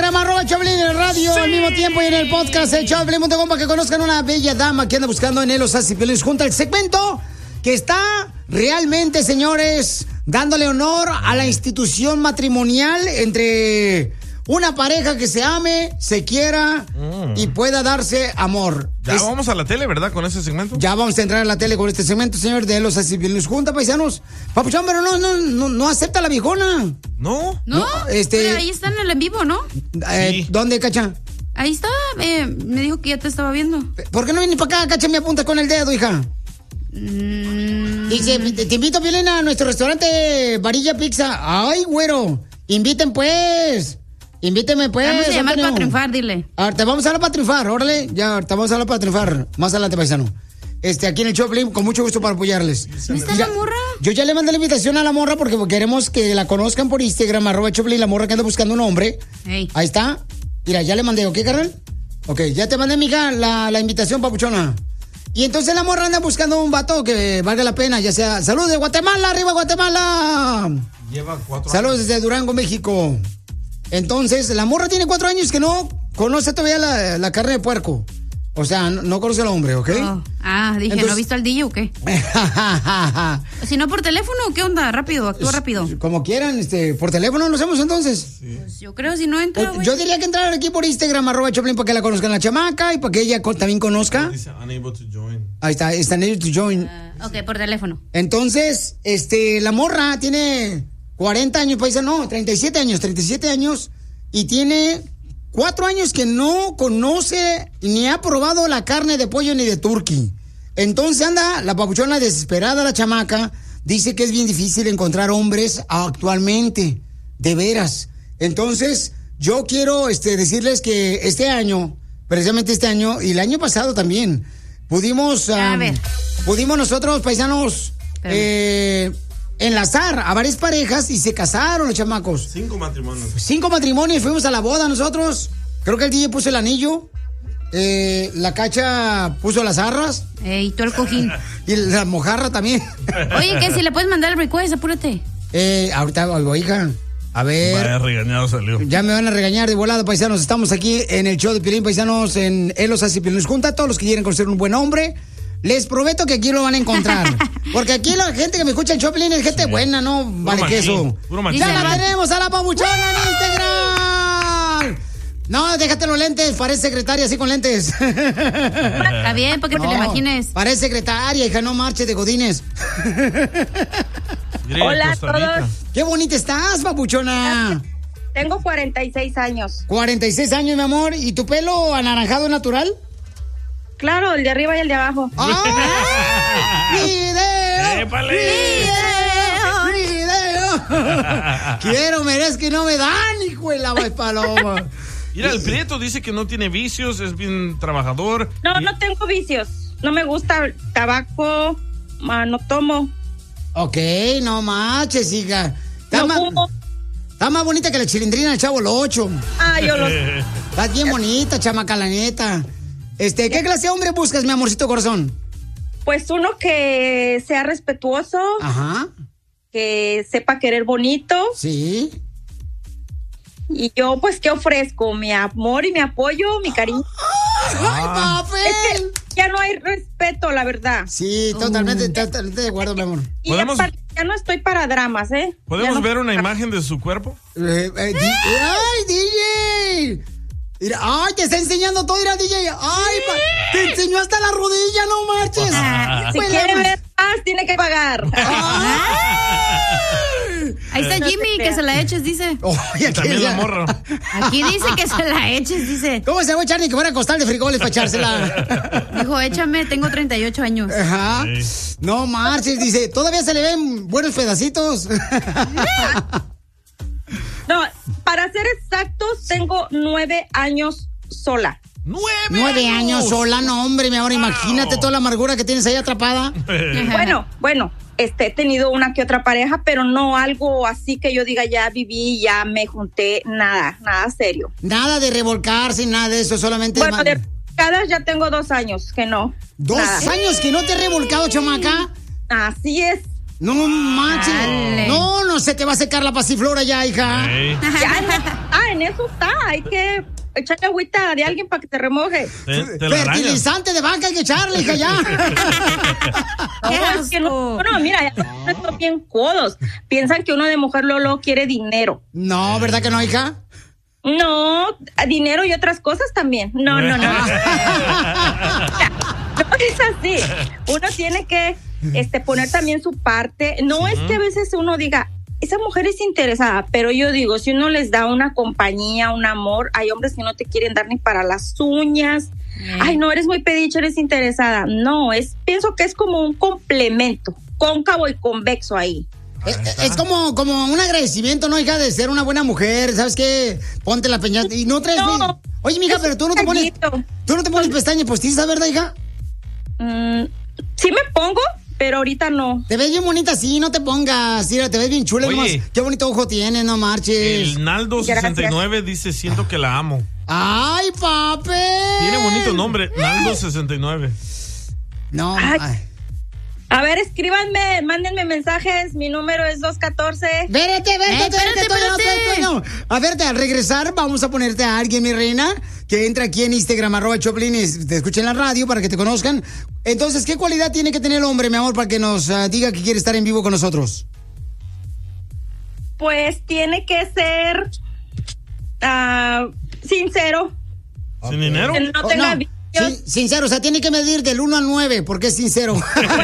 Instagram, @Choplin en el radio, al mismo tiempo y en el podcast, Choplin.com, para que conozcan una bella dama que anda buscando en Los Asipilines, junto al segmento que está realmente, señores, dándole honor a la institución matrimonial entre una pareja que se ame, se quiera y pueda darse amor. Ya vamos a la tele, ¿verdad? Con ese segmento. Ya vamos a entrar a la tele con este segmento, señor, de Los Asipilines. Junta, paisanos. Papuchón, pero no acepta la viejona. ¿No? Pero ahí están en el en vivo, ¿no? Sí. ¿Dónde, Cacha? Ahí está, me dijo que ya te estaba viendo. ¿Por qué no vienes para acá, Cacha? Me apuntas con el dedo, hija. Dice, te invito, Violena, a nuestro restaurante Varilla Pizza. Ay, güero, inviten pues. Invíteme pues. Vamos a llamar Antonio. para triunfar, dile. Ahora te vamos a hablar para triunfar, órale. Ya, te vamos a hablar para triunfar. Más adelante, paisano. Aquí en el Choplin, con mucho gusto para apoyarles. ¿No está la morra? Yo ya le mandé la invitación a la morra porque queremos que la conozcan por Instagram, @Choplin, la morra que anda buscando un hombre. Hey. Ahí está. Mira, ya le mandé, ¿ok, carnal? Ok, ya te mandé, mija, la invitación, papuchona. Y entonces la morra anda buscando un vato que valga la pena, ya sea... ¡Salud de Guatemala! ¡Arriba Guatemala! Lleva 4 años. Saludos desde Durango, México. Entonces, la morra tiene 4 años que no conoce todavía la carne de puerco. O sea, no conoce al hombre, ¿ok? Dije, Entonces... ¿no ha visto al DJ o qué? Si no, por teléfono, ¿qué onda? Rápido, actúa rápido. Como quieran, por teléfono lo hacemos entonces. Sí. Pues yo creo si no entra, güey. Yo diría que entrar aquí por Instagram, @Choplin, para que la conozcan la chamaca y para que ella también conozca. Dice unable to join. Ahí está unable to join. Ok, por teléfono. Entonces, la morra tiene 40 años, paisano, 37 años, y tiene 4 años que no conoce ni ha probado la carne de pollo ni de turkey. Entonces anda la papuchona desesperada, la chamaca, dice que es bien difícil encontrar hombres actualmente, de veras. Entonces, yo quiero decirles que precisamente este año, y el año pasado también, pudimos nosotros, paisanos, enlazar a varias parejas y se casaron los chamacos. 5 matrimonios. 5 matrimonios, fuimos a la boda nosotros. Creo que el DJ puso el anillo. La Cacha puso las arras. Y tú el cojín. Y la mojarra también. Oye, que si le puedes mandar el request, apúrate. Ahorita voy, hija. A ver. Vaya regañado salió. Ya me van a regañar de volada, paisanos. Estamos aquí en el show de Piolín, paisanos, en Los Asipilines. Junta a todos los que quieren conocer un buen hombre. Les prometo que aquí lo van a encontrar. Porque aquí la gente que me escucha en Choplin es gente buena, no vale queso. Ya la tenemos a la papuchona en Instagram. No, déjate los lentes, parece secretaria así con lentes. Está bien, porque te lo imagines. Parece secretaria, hija, no marches de godines. Hola a todos. Qué bonita estás, papuchona. Tengo 46 años. 46 años, mi amor. ¿Y tu pelo anaranjado natural? Claro, el de arriba y el de abajo. ¡Video! Quiero, merezco y no me dan, hijo de la paloma. Mira, el Prieto dice que no tiene vicios, es bien trabajador. No tengo vicios. No me gusta el tabaco, no tomo. Ok, no manches, hija. No fumo. Está más bonita que la Chilindrina del Chavo el 8. Yo lo sé. Estás bien bonita, chamaca, la neta. ¿Qué clase de hombre buscas, mi amorcito corazón? Pues uno que sea respetuoso. Ajá. Que sepa querer bonito. Sí. Y yo, pues, ¿qué ofrezco? Mi amor y mi apoyo, mi cariño. ¡Ay, papel! Es que ya no hay respeto, la verdad. Sí, totalmente de acuerdo, mi amor. Y aparte, ya no estoy para dramas, ¿eh? ¿Podemos ver una imagen de su cuerpo? ¡Ay, DJ! Mira, ¡ay, te está enseñando todo, mira, DJ! ¡Ay, te enseñó hasta la rodilla, no marches! Si quiere ver más, tiene que pagar. Ahí está Jimmy, que se la eches, dice. También la morra. Aquí dice que se la eches, dice. ¿Cómo se va a echar ni que fuera a costal de frijoles para echársela? Dijo, échame, tengo 38 años. Ajá. Sí. No marches, dice, todavía se le ven buenos pedacitos. No, para ser exactos, tengo 9 años sola. 9 años sola, no, hombre, mi amor, imagínate toda la amargura que tienes ahí atrapada. Bueno, he tenido una que otra pareja, pero no algo así que yo diga ya viví, ya me junté, nada serio. Nada de revolcarse, nada de eso, solamente... Bueno, de revolcadas ya tengo 2 años que no. ¿2 años que no te he revolcado, chamaca? Así es. No manches. No se te va a secar la pasiflora ya, hija. Ya, en eso está. Hay que echarle agüita de alguien para que te remoje. Fertilizante de vaca hay que echarle, hija, ya. Es que no, mira, ya están bien codos. Piensan que uno de mujer Lolo quiere dinero. No, ¿verdad que no, hija? No, dinero y otras cosas también. No. No es así. Uno tiene que poner también su parte. No es que a veces uno diga, esa mujer es interesada, pero yo digo, si uno les da una compañía, un amor, hay hombres que no te quieren dar ni para las uñas. Ay, no, eres muy pediche, eres interesada. No, pienso que es como un complemento, cóncavo y convexo ahí. Es como un agradecimiento, ¿no, hija? De ser una buena mujer, ¿sabes qué? Ponte la peñata y no traes... No, oye, mija, pero tú no te pones pestañas postizas, ¿verdad, hija? Sí me pongo, pero ahorita no. Te ves bien bonita así, no te pongas. Mira, te ves bien chula. Nomás. Qué bonito ojo tienes, no marches. El Naldo69 dice, siento que la amo. ¡Ay, papi! Tiene bonito nombre, Naldo69. No, A ver, escríbanme, mándenme mensajes. Mi número es 214. Espérate. A ver, al regresar vamos a ponerte a alguien, mi reina, que entra aquí en Instagram, @Choplin, y te escuchen en la radio para que te conozcan. Entonces, ¿qué cualidad tiene que tener el hombre, mi amor, para que nos diga que quiere estar en vivo con nosotros? Pues tiene que ser sincero. ¿Sin dinero? Que no tenga vicios. Sí, sincero, o sea, tiene que medir del 1 al 9, porque es sincero.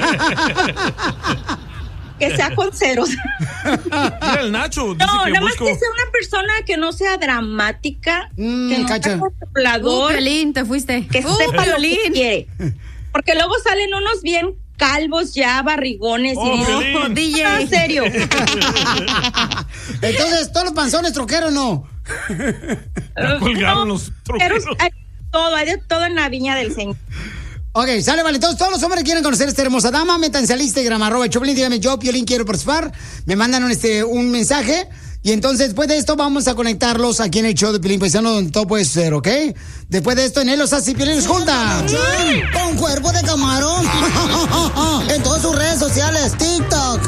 Que sea con ceros. Mira el Nacho. Dice No, que nada más que sea una persona que no sea dramática, que no cacha. sea controlador. Violín, te fuiste. Que sepa lo que quiere. Porque luego salen unos bien calvos ya, barrigones. Y DJ. En serio. Entonces, ¿todos los panzones troqueros no? Ya colgaron los troqueros. Hay de todo en la viña del Señor. Ok, sale, vale. Entonces, todos los hombres que quieren conocer a esta hermosa dama, métanse al Instagram, @Choplin, dígame, yo, Piolín, quiero participar. Me mandan un mensaje. Y entonces, después de esto, vamos a conectarlos aquí en el show de Piolín Paisano, donde todo puede ser, ¿ok? Después de esto, en él los hace Piolín juntas. Con cuerpo de camarón. En todas sus redes sociales, TikTok,